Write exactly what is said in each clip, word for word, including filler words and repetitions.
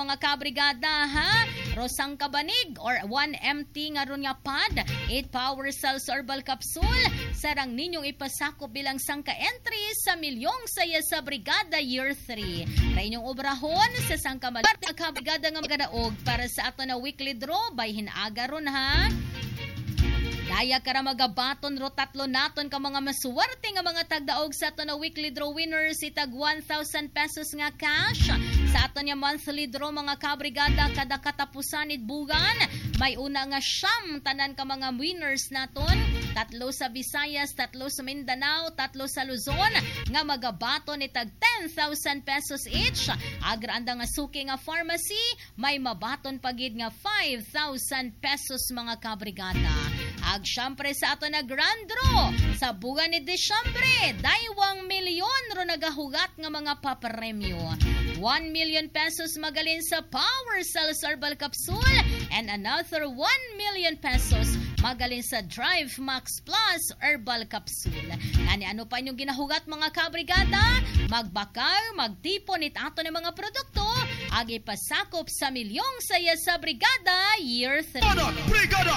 mga kabrigada ha, Rosang Kabanig or one M T nga ron nga pad, eight power cells herbal capsule, sarang ninyong ipasakop bilang sangka entry sa milyong saya sa brigada year three. Ra inyong obrahon sa sangka malat nga kabrigada nga magadaog para sa ato na weekly draw by hinaga ron ha. Daya ka ra magabaton ro tatlo naton ka mga masuwerte nga mga tagdaog sa ato na weekly draw winners itag one thousand pesos nga cash. Sa ato niya monthly draw mga kabrigada kada katapusan itbugan, may una nga siyam tanan ka mga winners naton, tatlo sa Visayas, tatlo sa Mindanao, tatlo sa Luzon nga magabaton itag ten thousand pesos each. Agra anda nga suki nga pharmacy, may mabaton pagid nga five thousand pesos mga kabrigada. Ag syempre sa ato na grand draw sa buwan ni Disyembre, daywang milyon ro nagahugat nga mga papremyo. one million pesos magalin sa Power Cells Herbal Capsule and another one million pesos magalin sa Drive Max Plus Herbal Capsule. Nani ano pa inyong ginahugat mga kabrigada? Magbakal, magtipon it ato ng mga produkto, ag ipasakop sa milyong saya sa Brigada Year three. Brigada!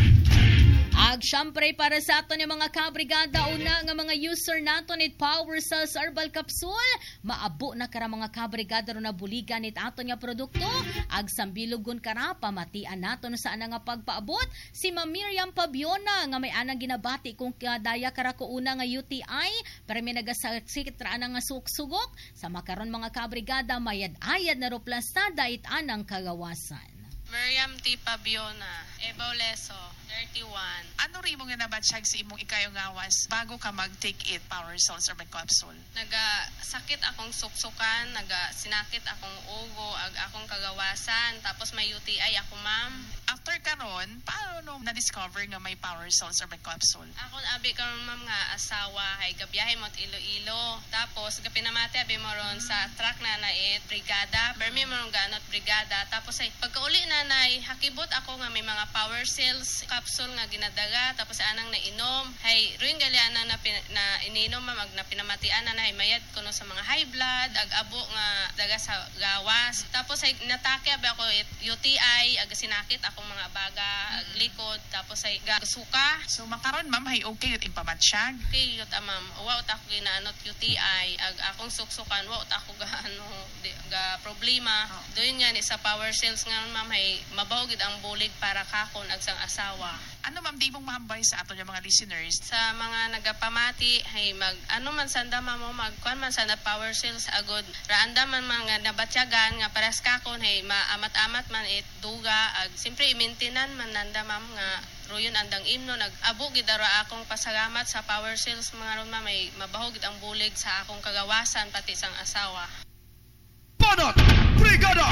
Ag syempre para sa ato ni mga kabrigada, una nga mga user nato nit Power Cells Herbal Capsule, maabo na kara mga kabrigada ro na buligan nit ato nga produkto, ag sambilugon kara pamatian nato sa ana nga pagpaabot si Ma'am Miriam Pabiona nga may anang ginabati kung kadaya kara ko una nga U T I, pero may nagasakit ra ana nga suksugok sa makaron mga kabrigada mayad-ayad na ro plastada it anang kagawasan. Miriam T. Pabiona, Ebaw Leso, thirty-one. Ano rin mo nga nabatsyag sa imong ikayong ngawas bago ka mag-take it Power Cells Herbal Capsule? Naga-sakit akong suksukan, naga-sinakit akong ugo, ag akong kagawasan, tapos may U T I ako, ma'am. After karon, paano na-discover nga may Power Cells Herbal Capsule? Ako abi karon ma'am nga asawa, hay gabiyahe mo Iloilo. Tapos gapinamati abi mo ron sa truck na na it brigada, permi mo ron ganot brigada. Tapos ay pagkauli na nay hakibot ako nga may mga Power Cells capsule nga ginadaga, tapos anang nainom. Hay ruing gali anang na, pin, na ininom mag na pinamatian na hay mayad kuno sa mga high blood, ag abo nga daga sa gawas. Tapos ay natake abi ako it U T I, ag sinakit akong mga baga, ag likod, tapos ay gasuka. So makaron ma'am hay okay yung impamatsyag? Okay yut ah, ma'am. Wa ut ako ginaanot U T I, ag akong suksukan wa ut ako ga ano di, ga problema. Oh. Doon nga ni sa Power Cells nga ma'am hay mabaw gid ang bulig para kakon ag sang asawa. Ano ma'am di mong mahambay sa ato yung mga listeners? Sa mga nagapamati hay mag ano man sanda mo magkuan man sa Power Cells agod raanda man mga nabatyagan nga paras kakon hay maamat-amat man it duga ag simpre i-maintinan man nanda ma'am nga royon andang imno nag-abo gid ara akong pasalamat sa Power Cells mga ron ma'am may mabaho gid ang bulig sa akong kagawasan pati sang asawa. Banat Brigada!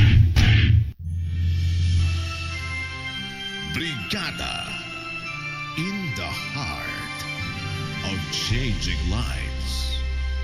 Brigada, in the heart of changing lives.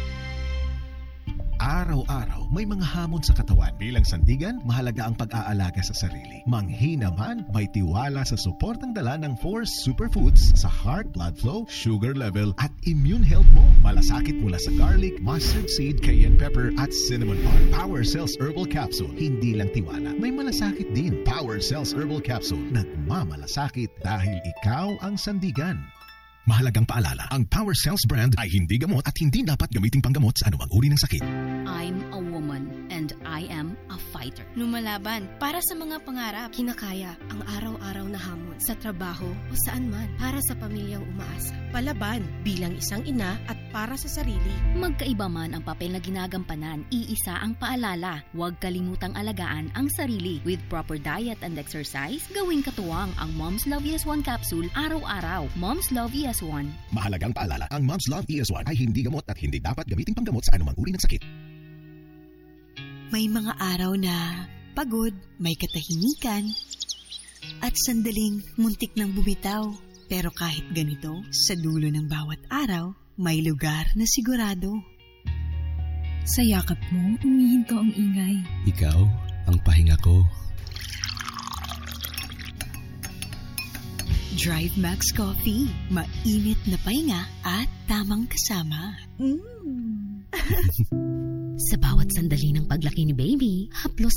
Araw-araw, may mga hamon sa katawan. Bilang sandigan, mahalaga ang pag-aalaga sa sarili. Manghina man, may tiwala sa suportang dala ng four superfoods sa heart, blood flow, sugar level, at immune health mo. Malasakit mula sa garlic, mustard seed, cayenne pepper, at cinnamon bark. Power Cells Herbal Capsule. Hindi lang tiwala, may malasakit din. Power Cells Herbal Capsule. Nagmamalasakit dahil ikaw ang sandigan. Mahalagang paalala, ang Power Cells brand ay hindi gamot at hindi dapat gamiting panggamot sa anumang uri ng sakit. I'm a woman and I am a fighter. Lumalaban para sa mga pangarap, kinakaya ang araw-araw na hamon sa trabaho o saan man para sa pamilyang umaasa. Palaban bilang isang ina at para sa sarili. Magkaiba man ang papel na ginagampanan, iisa ang paalala. Huwag kalimutang alagaan ang sarili. With proper diet and exercise, gawing katuwang ang Mom's Love E S one capsule araw-araw. Mom's Love E S one. Mahalagang paalala, ang Mom's Love E S one ay hindi gamot at hindi dapat gamiting panggamot sa anumang uri ng sakit. May mga araw na pagod, may katahimikan, at sandaling muntik ng bumitaw. Pero kahit ganito, sa dulo ng bawat araw, may lugar na sigurado. Sa yakap mo, umihinto ang ingay. Ikaw, ang pahinga ko. Drive Max Coffee. Mainit na pahinga at tamang kasama. Mm. Sa bawat sandali ng paglaki ni baby, haplos